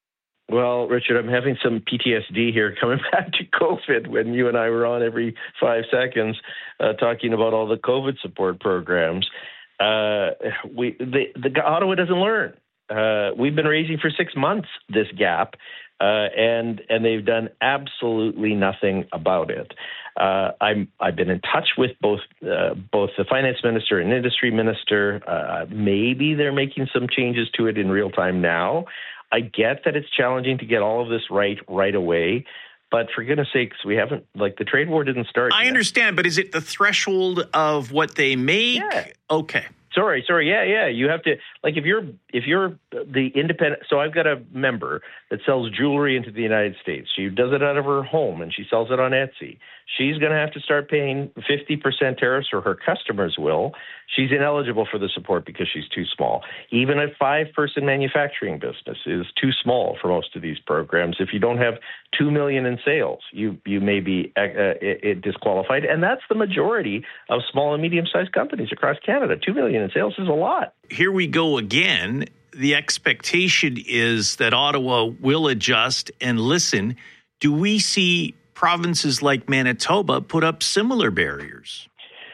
[SPEAKER 15] Well, Richard, I'm having some P T S D here coming back to COVID when you and I were on every five seconds uh, talking about all the COVID support programs. Uh, we the, the Ottawa doesn't learn. Uh, we've been raising for six months this gap, uh, and and they've done absolutely nothing about it. Uh, I'm I've been in touch with both uh, both the finance minister and industry minister. Uh, maybe they're making some changes to it in real time now. I get that it's challenging to get all of this right right away, but for goodness sakes, we haven't, like, the trade war didn't start
[SPEAKER 1] I
[SPEAKER 15] yet.
[SPEAKER 1] understand, but is it the threshold of what they make?
[SPEAKER 15] Yeah.
[SPEAKER 1] Okay.
[SPEAKER 15] Sorry, sorry, yeah, yeah. You have to, like, if you're if you're the independent. So I've got a member that sells jewelry into the United States. She does it out of her home and she sells it on Etsy. She's going to have to start paying fifty percent tariffs, or her customers will. She's ineligible for the support because she's too small. Even a five-person manufacturing business is too small for most of these programs. If you don't have two million in sales, you you may be uh, it, disqualified, and that's the majority of small and medium-sized companies across Canada. Two million in sales is a lot.
[SPEAKER 1] Here we go again. The expectation is that Ottawa will adjust and listen. Do we see provinces like Manitoba put up similar barriers?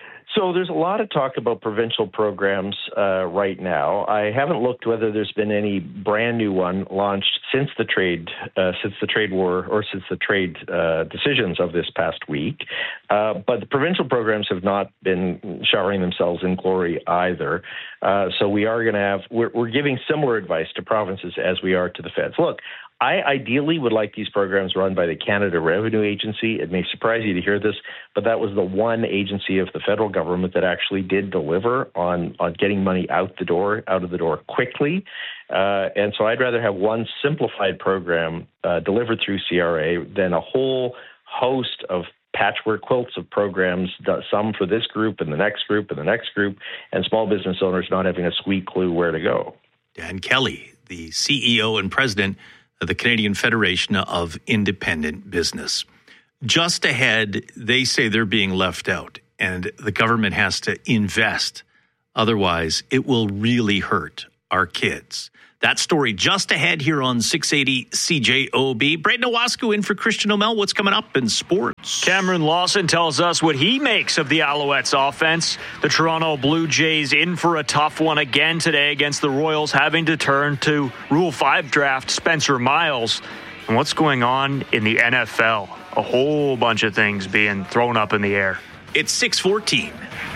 [SPEAKER 15] So there's a lot of talk about provincial programs uh, right now. I haven't looked whether there's been any brand new one launched since the trade uh, since the trade war or since the trade uh, decisions of this past week. Uh, but the provincial programs have not been showering themselves in glory either. Uh, so we are going to have we're, we're giving similar advice to provinces as we are to the feds. Look, I ideally would like these programs run by the Canada Revenue Agency. It may surprise you to hear this, but that was the one agency of the federal government that actually did deliver on, on getting money out the door, out of the door quickly. Uh, and so I'd rather have one simplified program uh, delivered through C R A than a whole host of patchwork quilts of programs, some for this group and the next group and the next group, and small business owners not having a sweet clue where to go.
[SPEAKER 1] Dan Kelly, the C E O and president of the Canadian Federation of Independent Business. Just ahead, they say they're being left out and the government has to invest. Otherwise, it will really hurt our kids. That story just ahead here on six eighty C J O B. Braden Owasku in for Christian O'Mell. What's coming up in sports?
[SPEAKER 2] Cameron Lawson tells us what he makes of the Alouettes offense. The Toronto Blue Jays in for a tough one again today against the Royals, having to turn to Rule five draft Spencer Miles. And what's going on in the N F L? A whole bunch of things being thrown up in the air.
[SPEAKER 1] It's six fourteen.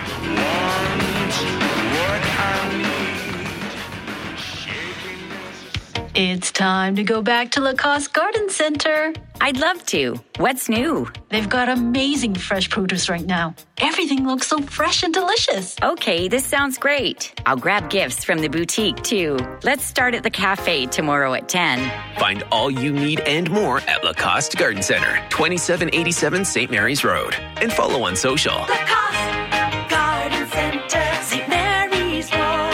[SPEAKER 16] It's time to go back to Lacoste Garden Center.
[SPEAKER 20] I'd love to. What's new?
[SPEAKER 16] They've got amazing fresh produce right now. Everything looks so fresh and delicious.
[SPEAKER 20] Okay, this sounds great. I'll grab gifts from the boutique, too. Let's start at the cafe tomorrow at ten.
[SPEAKER 21] Find all you need and more at Lacoste Garden Center, twenty-seven eighty-seven Saint Mary's Road. And follow on social.
[SPEAKER 16] Lacoste Garden Center, Saint Mary's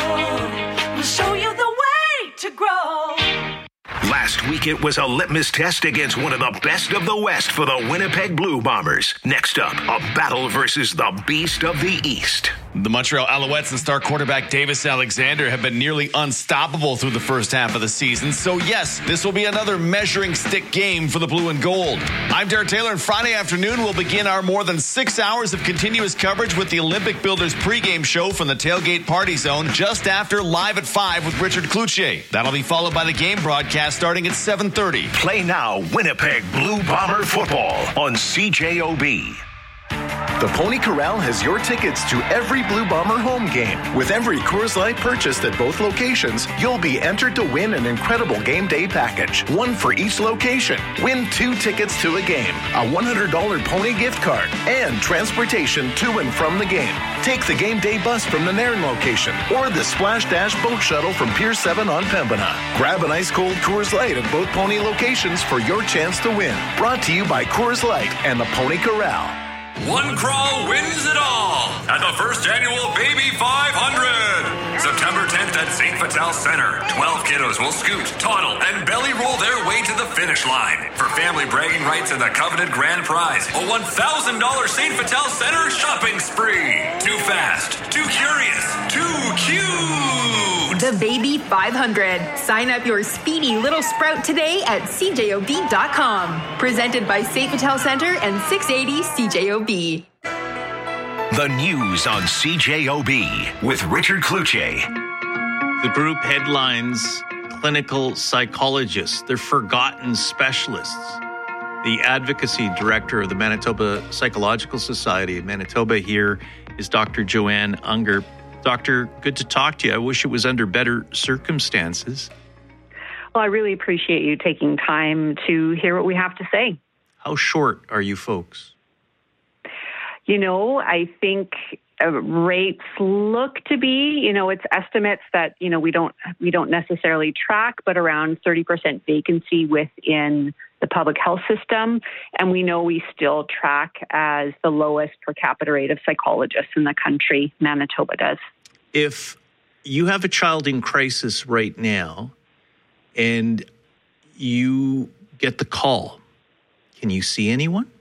[SPEAKER 16] Road. We'll show you the way to grow.
[SPEAKER 3] Last week, it was a litmus test against one of the best of the West for the Winnipeg Blue Bombers. Next up, a battle versus the Beast of the East.
[SPEAKER 22] The Montreal Alouettes and star quarterback Davis Alexander have been nearly unstoppable through the first half of the season. So, yes, this will be another measuring stick game for the blue and gold. I'm Derek Taylor, and Friday afternoon we'll begin our more than six hours of continuous coverage with the Olympic Builders pregame show from the Tailgate Party Zone just after Live at five with Richard Cloutier. That'll be followed by the game broadcast starting at seven thirty.
[SPEAKER 3] Play now Winnipeg Blue Bomber football on C J O B.
[SPEAKER 23] The Pony Corral has your tickets to every Blue Bomber home game. With every Coors Light purchased at both locations, you'll be entered to win an incredible game day package. One for each location. Win two tickets to a game, a one hundred dollars Pony gift card, and transportation to and from the game. Take the game day bus from the Nairn location or the Splash Dash boat shuttle from Pier seven on Pembina. Grab an ice cold Coors Light at both Pony locations for your chance to win. Brought to you by Coors Light and the Pony Corral.
[SPEAKER 24] One crawl wins it all at the first annual Baby five hundred. September tenth at Saint Vital Center. twelve kiddos will scoot, toddle, and belly roll their way to the finish line. For family bragging rights and the coveted grand prize, a one thousand dollars Saint Vital Center shopping spree. Too fast, too curious, too cute.
[SPEAKER 25] The Baby five hundred. Sign up your speedy little sprout today at C J O B dot com. Presented by Saint Vital Center and six eighty C J O B.
[SPEAKER 3] The news on C J O B with Richard Cloutier.
[SPEAKER 1] The group headlines clinical psychologists. They're forgotten specialists. The advocacy director of the Manitoba Psychological Society of Manitoba here is Doctor Joanne Unger. Doctor, good to talk to you. I wish it was under better circumstances.
[SPEAKER 29] Well, I really appreciate you taking time to hear what we have to say.
[SPEAKER 1] How short are you folks?
[SPEAKER 29] You know, I think uh, rates look to be, you know, it's estimates that, you know, we don't we don't necessarily track, but around thirty percent vacancy within the public health system. And we know we still track as the lowest per capita rate of psychologists in the country. Manitoba does.
[SPEAKER 1] If you have a child in crisis right now and you get the call, can you see anyone?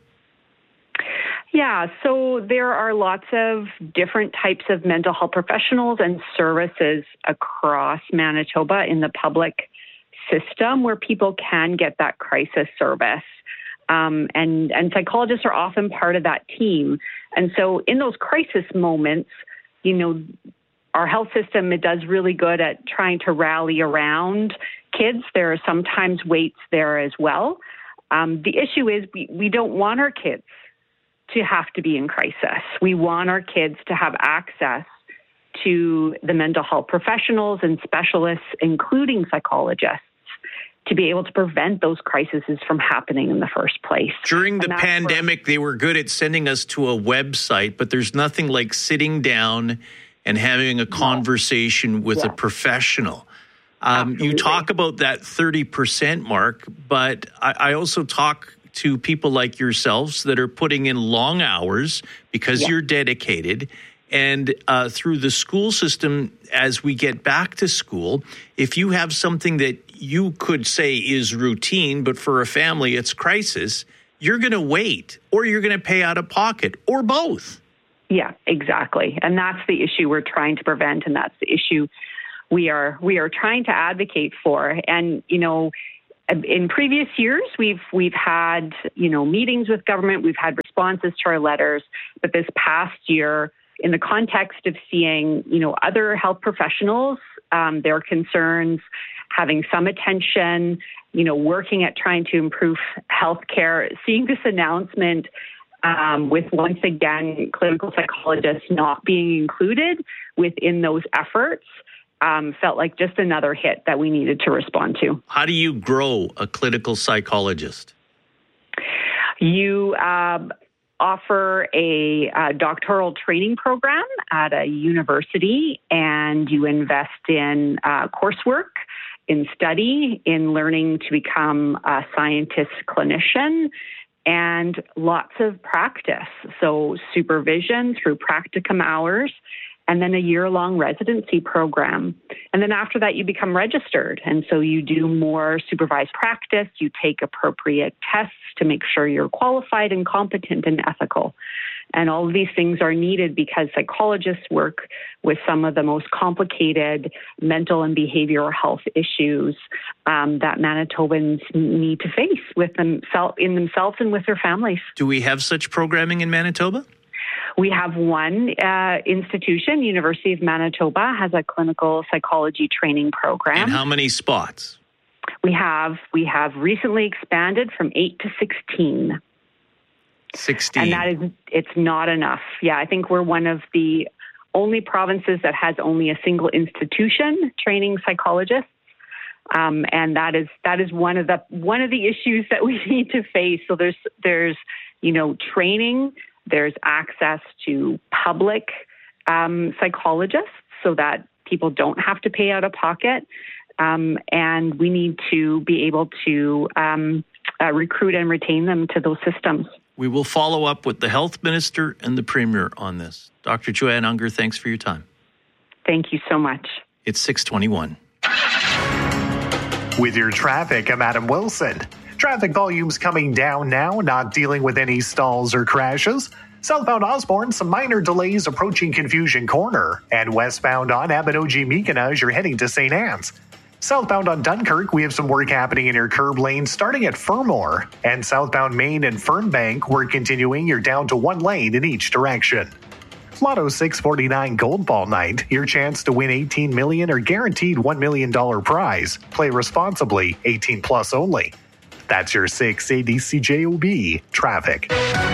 [SPEAKER 29] Yeah, so there are lots of different types of mental health professionals and services across Manitoba in the public system where people can get that crisis service. Um, and, and psychologists are often part of that team. And so in those crisis moments, you know, our health system, it does really good at trying to rally around kids. There are sometimes waits there as well. Um, the issue is we, we don't want our kids to have to be in crisis. We want our kids to have access to the mental health professionals and specialists, including psychologists, to be able to prevent those crises from happening in the first place.
[SPEAKER 1] During the pandemic, they were good at sending us to a website, but there's nothing like sitting down and having a conversation with yeah. a professional. Um, you talk about that thirty percent mark, but I, I also talk to people like yourselves that are putting in long hours because yeah. you're dedicated. And uh, through the school system, as we get back to school, if you have something that you could say is routine, but for a family it's crisis, you're going to wait or you're going to pay out of pocket or both.
[SPEAKER 29] Yeah, exactly. And that's the issue we're trying to prevent. And that's the issue we are we are trying to advocate for. And, you know, in previous years, we've we've had, you know, meetings with government, we've had responses to our letters, but this past year, in the context of seeing, you know, other health professionals, um, their concerns, having some attention, you know, working at trying to improve healthcare, seeing this announcement um, with, once again, clinical psychologists not being included within those efforts, um, felt like just another hit that we needed to respond to.
[SPEAKER 1] How do you grow a clinical psychologist?
[SPEAKER 29] You um, offer a, a doctoral training program at a university, and you invest in uh, coursework, in study, in learning to become a scientist clinician, and lots of practice. So supervision through practicum hours, and then a year-long residency program. And then after that, you become registered. And so you do more supervised practice, you take appropriate tests to make sure you're qualified and competent and ethical. And all of these things are needed because psychologists work with some of the most complicated mental and behavioral health issues um, that Manitobans need to face with themselves, in themselves and with their families.
[SPEAKER 1] Do we have such programming in Manitoba?
[SPEAKER 29] We have one uh, institution, University of Manitoba, has a clinical psychology training program.
[SPEAKER 1] And how many spots?
[SPEAKER 29] We have we have recently expanded from eight to sixteen.
[SPEAKER 1] sixteen.
[SPEAKER 29] And that is, it's not enough. Yeah, I think we're one of the only provinces that has only a single institution training psychologists. Um, and that is that is one of the one of the issues that we need to face. So there's there's you know training. There's access to public um, psychologists so that people don't have to pay out of pocket. Um, and we need to be able to um, uh, recruit and retain them to those systems.
[SPEAKER 1] We will follow up with the health minister and the premier on this. Doctor Joanne Unger, thanks for your time.
[SPEAKER 29] Thank you so much.
[SPEAKER 1] It's six twenty-one.
[SPEAKER 17] With your traffic, I'm Adam Wilson. Traffic volumes coming down now, not dealing with any stalls or crashes. Southbound Osborne, some minor delays approaching Confusion Corner. And westbound on Abinogi-Mikana as you're heading to Saint Anne's. Southbound on Dunkirk, we have some work happening in your curb lane starting at Fermor. And southbound Main and Fernbank, we're continuing. You're down to one lane in each direction. Lotto six forty-nine Gold Ball Night, your chance to win eighteen million dollars or guaranteed one million dollars prize. Play responsibly, eighteen plus only. That's your six eighty C J O B traffic.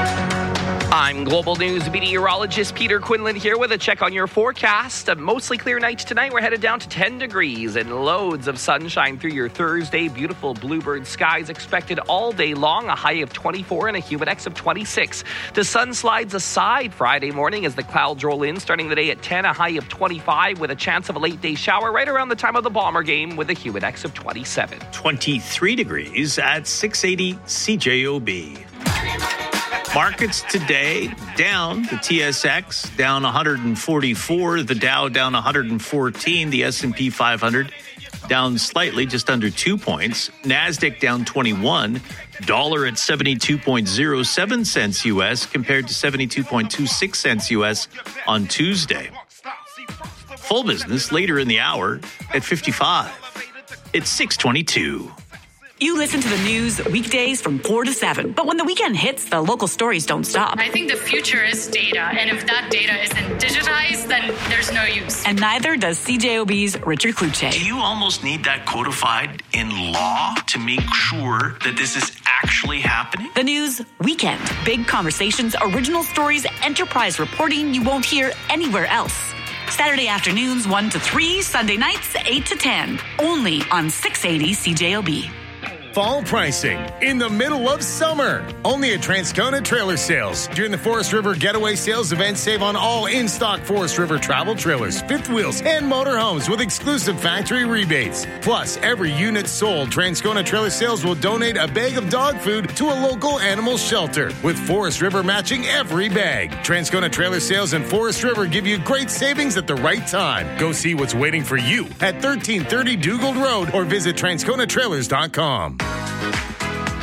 [SPEAKER 18] I'm Global News meteorologist Peter Quinlan here with a check on your forecast. A mostly clear night tonight. We're headed down to ten degrees and loads of sunshine through your Thursday. Beautiful bluebird skies expected all day long. A high of twenty-four and a humidex of twenty-six. The sun slides aside Friday morning as the clouds roll in, starting the day at ten. A high of twenty-five with a chance of a late day shower right around the time of the Bomber game with a humidex of twenty-seven.
[SPEAKER 1] twenty-three degrees at six eighty C J O B. Markets today down. The T S X down one hundred forty-four. The Dow down one hundred fourteen. The S and P five hundred down slightly, just under two points. NASDAQ down twenty-one. Dollar at seventy-two point oh seven cents U S compared to seventy-two point two six cents U S on Tuesday. Full business later in the hour at fifty-five. It's six twenty-two.
[SPEAKER 4] You listen to the news weekdays from four to seven. But when the weekend hits, the local stories don't stop.
[SPEAKER 5] I think the future is data. And if that data isn't digitized, then there's no use.
[SPEAKER 4] And neither does C J O B's Richard Kluche.
[SPEAKER 1] Do you almost need that codified in law to make sure that this is actually happening?
[SPEAKER 4] The news weekend. Big conversations, original stories, enterprise reporting you won't hear anywhere else. Saturday afternoons one to three, Sunday nights eight to ten. Only on six eighty C J O B.
[SPEAKER 6] Fall pricing in the middle of summer. Only at Transcona Trailer Sales. During the Forest River Getaway Sales event, save on all in-stock Forest River travel trailers, fifth wheels, and motorhomes with exclusive factory rebates. Plus, every unit sold, Transcona Trailer Sales will donate a bag of dog food to a local animal shelter, with Forest River matching every bag. Transcona Trailer Sales and Forest River give you great savings at the right time. Go see what's waiting for you at thirteen thirty Dugald Road or visit transcona trailers dot com.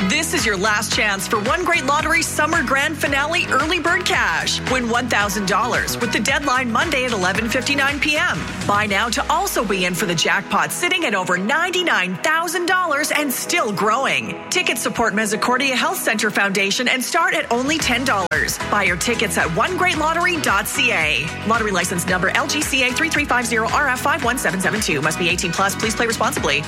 [SPEAKER 7] This is your last chance for One Great Lottery Summer Grand Finale Early Bird Cash. Win one thousand dollars with the deadline Monday at eleven fifty-nine p.m. Buy now to also be in for the jackpot sitting at over ninety-nine thousand dollars and still growing. Tickets support Misericordia Health Center Foundation and start at only ten dollars. Buy your tickets at one great lottery dot c a. Lottery license number L G C A three three five zero R F five one seven seven two. Must be eighteen plus. Please play responsibly.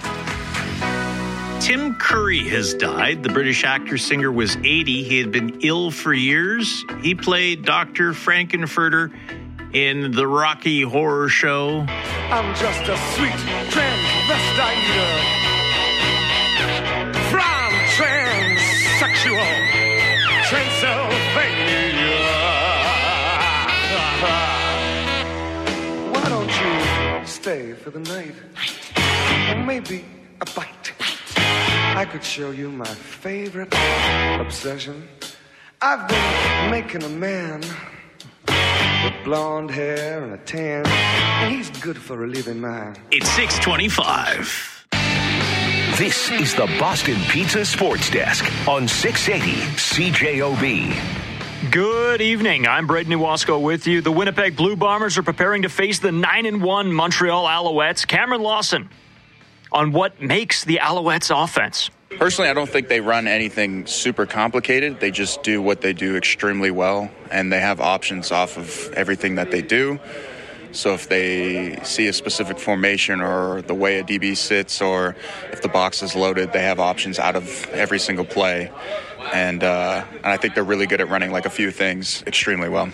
[SPEAKER 1] Tim Curry has died. The British actor-singer was eighty. He had been ill for years. He played Doctor Frankenfurter in the Rocky Horror Show.
[SPEAKER 8] I'm just a sweet transvestite from transsexual Transylvania. Why don't you stay for the night? Or maybe a bite. I could show you my favorite obsession. I've been making a man with blonde hair and a tan, and he's good for relieving my...
[SPEAKER 1] It's six twenty-five.
[SPEAKER 3] This is the Boston Pizza Sports Desk on six eighty C J O B.
[SPEAKER 2] Good evening. I'm Braden Iwasco with you. The Winnipeg Blue Bombers are preparing to face the nine and one Montreal Alouettes. Cameron Lawson on what makes the Alouettes offense.
[SPEAKER 9] Personally, I don't think they run anything super complicated. They just do what they do extremely well, and they have options off of everything that they do. So if they see a specific formation or the way a D B sits or if the box is loaded, they have options out of every single play. And, uh, and I think they're really good at running like a few things extremely well.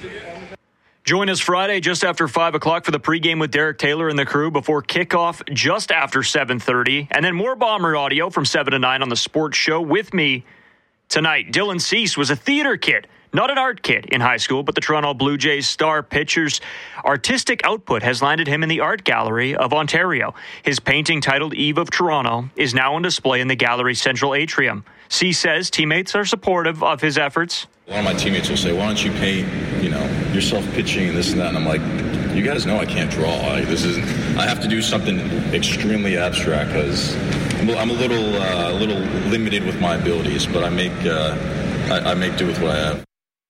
[SPEAKER 2] Join us Friday just after five o'clock for the pregame with Derek Taylor and the crew before kickoff just after seven thirty. And then more Bomber audio from seven to nine on the sports show. With me tonight, Dylan Cease was a theater kid, not an art kid in high school, but the Toronto Blue Jays star pitcher's artistic output has landed him in the Art Gallery of Ontario. His painting titled Eve of Toronto is now on display in the gallery's central atrium. Cease says teammates are supportive of his efforts.
[SPEAKER 10] A lot of my teammates will say, why don't you paint, you know, yourself pitching and this and that? And I'm like, you guys know I can't draw. I, this isn't, I have to do something extremely abstract because I'm, I'm a little, uh, a little limited with my abilities, but I make, uh, I, I make do with what I have.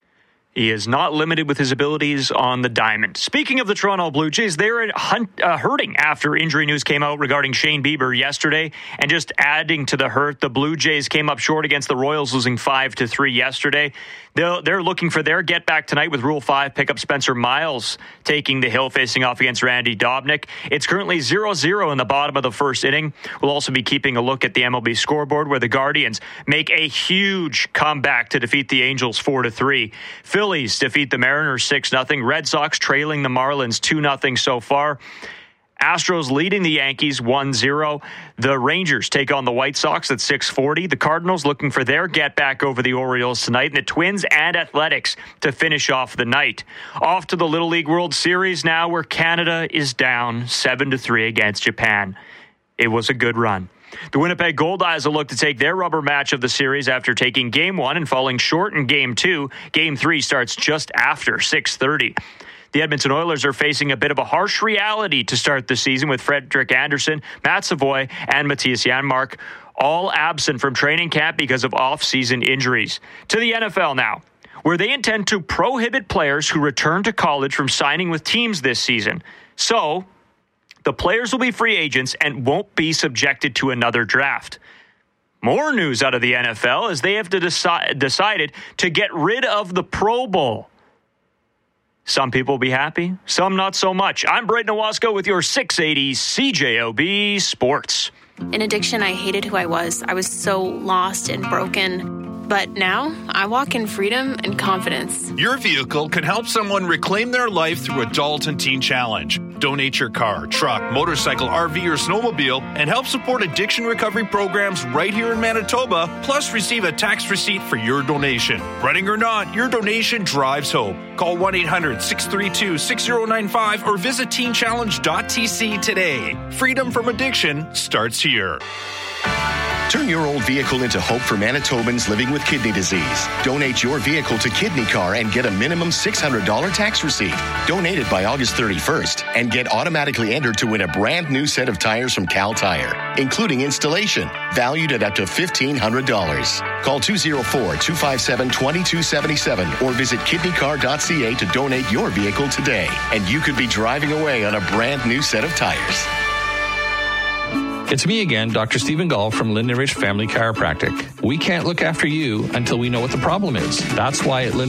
[SPEAKER 2] He is not limited with his abilities on the diamond. Speaking of the Toronto Blue Jays, they're hunt, uh, hurting after injury news came out regarding Shane Bieber yesterday. And just adding to the hurt, the Blue Jays came up short against the Royals, losing five to three yesterday. They're, they're looking for their get back tonight with Rule five pickup Spencer Miles taking the hill, facing off against Randy Dobnik. It's currently zero zero in the bottom of the first inning. We'll also be keeping a look at the M L B scoreboard where the Guardians make a huge comeback to defeat the Angels four to three. Phillies defeat the Mariners six nothing. Red Sox trailing the Marlins two nothing so far. Astros leading the Yankees one zero. The Rangers take on the White Sox at six forty. The Cardinals looking for their get back over the Orioles tonight. And the Twins and Athletics to finish off the night. Off to the Little League World Series now, where Canada is down seven to three against Japan. It was a good run. The Winnipeg Goldeyes will look to take their rubber match of the series after taking game one and falling short in game two. Game three starts just after six thirty. The Edmonton Oilers are facing a bit of a harsh reality to start the season with Frederik Andersen, Matt Savoy, and Matthias Janmark all absent from training camp because of off-season injuries. To the N F L now, where they intend to prohibit players who return to college from signing with teams this season. So the players will be free agents and won't be subjected to another draft. More news out of the N F L as they have to deci- decided to get rid of the Pro Bowl. Some people will be happy, some not so much. I'm Braden Iwasco with your six eighty C J O B Sports.
[SPEAKER 12] In addiction, I hated who I was. I was so lost and broken. But now, I walk in freedom and confidence.
[SPEAKER 19] Your vehicle can help someone reclaim their life through Adult and Teen Challenge. Donate your car, truck, motorcycle, R V, or snowmobile and help support addiction recovery programs right here in Manitoba, plus receive a tax receipt for your donation. Running or not, your donation drives hope. Call one eight hundred six three two six zero nine five or visit teen challenge dot t c today. Freedom from addiction starts here.
[SPEAKER 23] Turn your old vehicle into hope for Manitobans living with kidney disease. Donate your vehicle to Kidney Car and get a minimum six hundred dollars tax receipt. Donate it by August thirty-first and get automatically entered to win a brand new set of tires from Cal Tire, including installation, valued at up to fifteen hundred dollars. Call two oh four, two five seven, two two seven seven or visit kidney car dot c a to donate your vehicle today. And you could be driving away on a brand new set of tires.
[SPEAKER 11] It's me again, Doctor Stephen Gall from Linden Ridge Family Chiropractic. We can't look after you until we know what the problem is. That's why at Linden